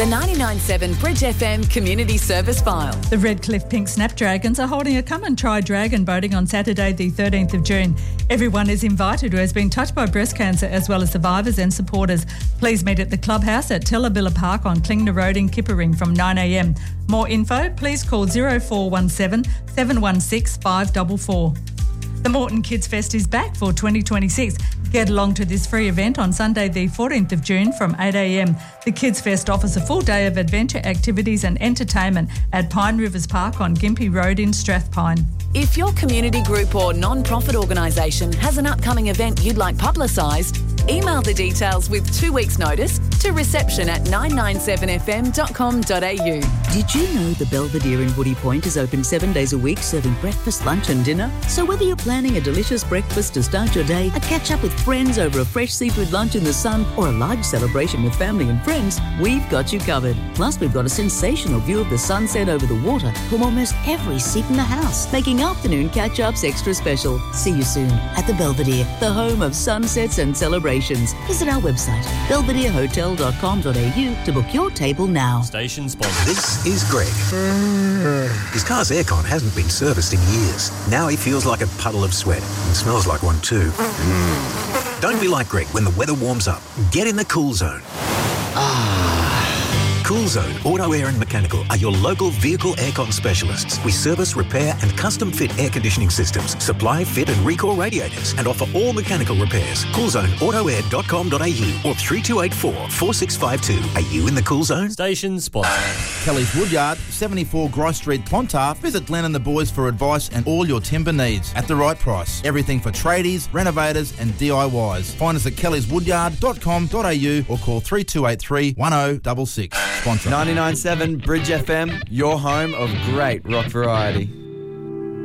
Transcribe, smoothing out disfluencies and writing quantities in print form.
The 99.7 Bridge FM Community Service File. The Redcliffe Pink Snapdragons are holding a come and try dragon boating on Saturday the 13th of June. Everyone is invited who has been touched by breast cancer, as well as survivors and supporters. Please meet at the clubhouse at Tellabilla Park on Klingner Road in Kippering from 9am. More info, please call 0417 716 544. The Moreton Kids Fest is back for 2026. Get along to this free event on Sunday the 14th of June from 8am. The Kids Fest offers a full day of adventure activities and entertainment at Pine Rivers Park on Gympie Road in Strathpine. If your community group or non-profit organisation has an upcoming event you'd like publicised, email the details with 2 weeks' notice to reception@997fm.com.au. Did you know the Belvedere in Woody Point is open 7 days a week, serving breakfast, lunch and dinner? So whether you're planning a delicious breakfast to start your day, a catch-up with friends over a fresh seafood lunch in the sun, or a large celebration with family and friends, we've got you covered. Plus, we've got a sensational view of the sunset over the water from almost every seat in the house, making afternoon catch-ups extra special. See you soon at the Belvedere, the home of sunsets and celebrations. Visit our website, belvederehotel.com.au to book your table now. Station sponsor. This is Greg. His car's aircon hasn't been serviced in years. Now he feels like a puddle of sweat and smells like one too. Don't be like Greg when the weather warms up. Get in the Cool Zone. Cool Zone Auto Air and Mechanical are your local vehicle aircon specialists. We service, repair and custom fit air conditioning systems, supply, fit and recall radiators and offer all mechanical repairs. CoolZoneAutoAir.com.au or 3284 4652. Are you in the Cool Zone? Station sponsor. Kelly's Woodyard, 74 Grice Street, Clontarf. Visit Glenn and the boys for advice and all your timber needs at the right price. Everything for tradies, renovators and DIYs. Find us at kellyswoodyard.com.au or call 3283 1066. Sponsor. 99.7 Bridge FM, your home of great rock variety.